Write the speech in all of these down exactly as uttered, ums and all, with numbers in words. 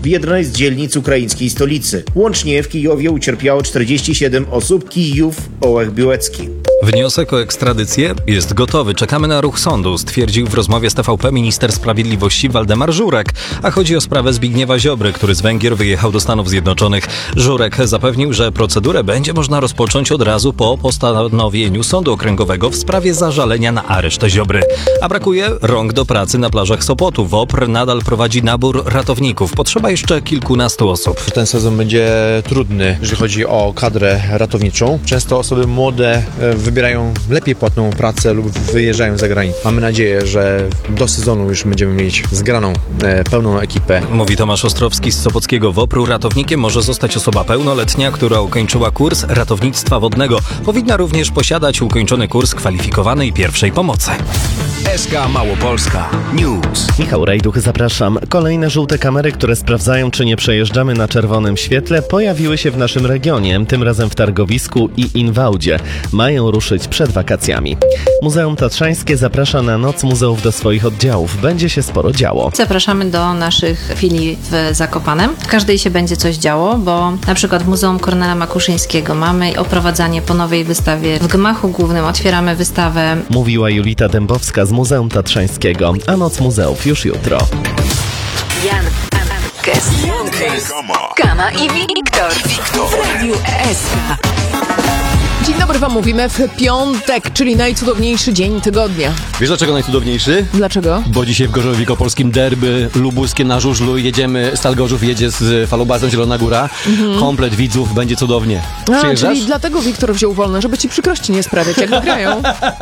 w jednej z dzielnic ukraińskiej stolicy. Łącznie w Kijowie ucierpiało czterdzieści siedem osób. Kijów, Ołech Biłecki. Wniosek o ekstradycję jest gotowy. Czekamy na ruch sądu, stwierdził w rozmowie z T V P minister sprawiedliwości Waldemar Żurek. A chodzi o sprawę Zbigniewa Ziobry, który z Węgier wyjechał do Stanów Zjednoczonych. Żurek zapewnił, że procedurę będzie można rozpocząć od razu po postanowieniu Sądu Okręgowego w sprawie zażalenia na areszt Ziobry. A brakuje rąk do pracy na plażach Sopotu. WOPR nadal prowadzi nabór ratowników. Potrzeba jeszcze kilkunastu osób. Ten sezon będzie trudny, jeżeli chodzi o kadrę ratowniczą. Często osoby młode wybierają lepiej płatną pracę lub wyjeżdżają za granicę. Mamy nadzieję, że do sezonu już będziemy mieć zgraną, pełną ekipę. Mówi Tomasz Ostrowski z Sopockiego WOPR-u. Ratownikiem może zostać osoba pełnoletnia, która ukończyła kurs ratownictwa wodnego. Powinna również posiadać ukończony kurs kwalifikowanej pierwszej pomocy. S K Małopolska News. Michał Rajduch, zapraszam. Kolejne żółte kamery, które sprawdzają, czy nie przejeżdżamy na czerwonym świetle, pojawiły się w naszym regionie, tym razem w Targowisku i Inwałdzie. Mają ruszyć przed wakacjami. Muzeum Tatrzańskie zaprasza na Noc Muzeów do swoich oddziałów. Będzie się sporo działo. Zapraszamy do naszych filii w Zakopanem. W każdej się będzie coś działo, bo na przykład w Muzeum Kornela Makuszyńskiego mamy oprowadzanie po nowej wystawie. W gmachu głównym otwieramy wystawę. Mówiła Julita Dębowska z Muzeum Tatrzańskiego, a Noc Muzeów już jutro. Jan, Kes, Kama i Wiktor w Radiu S K. Dzień dobry wam mówimy w piątek, czyli najcudowniejszy dzień tygodnia. Wiesz dlaczego najcudowniejszy? Dlaczego? Bo dzisiaj w Gorzowie Wielkopolskim derby lubuskie na żużlu jedziemy, Stal Gorzów jedzie z falobazem Zielona Góra. Mhm. Komplet widzów, będzie cudownie. A, czyli dlatego Wiktor wziął wolne, żeby ci przykrości nie sprawiać, jak wygrają.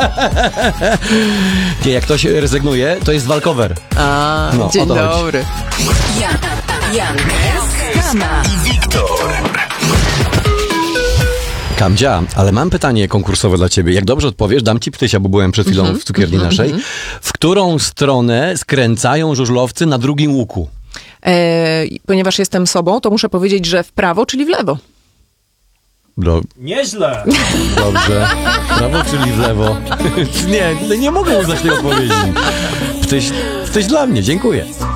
Nie, jak ktoś rezygnuje, to jest walkover. A, no, dzień dobry. Jan, Jan, Kama i Wiktor. Kamdzia, ale mam pytanie konkursowe dla ciebie. Jak dobrze odpowiesz, dam ci ptysia, bo byłem przed chwilą mm-hmm, w cukierni mm-hmm, naszej. W którą stronę skręcają żużlowcy na drugim łuku? E, ponieważ jestem sobą, to muszę powiedzieć, że w prawo, czyli w lewo. Do... Nieźle. Dobrze. Prawo, czyli w lewo. nie, nie mogę uznać tej odpowiedzi. Ptyś, ptyś dla mnie, dziękuję.